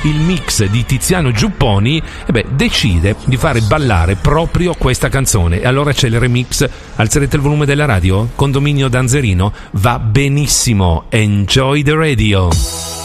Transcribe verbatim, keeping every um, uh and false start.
il mix di Tiziano Giupponi, e beh, decide di fare ballare proprio questa canzone. E allora c'è il remix. Alzerete il volume della radio? Condominio Danzerino, va benissimo. Enjoy the radio.